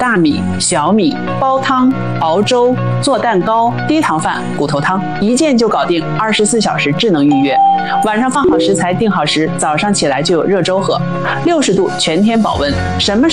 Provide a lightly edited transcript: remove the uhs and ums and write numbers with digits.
大米、小米，煲汤、熬粥、做蛋糕、低糖饭、骨头汤，一键就搞定，24小时智能预约。晚上放好食材，定好时，早上起来就有热粥喝，60度全天保温，什么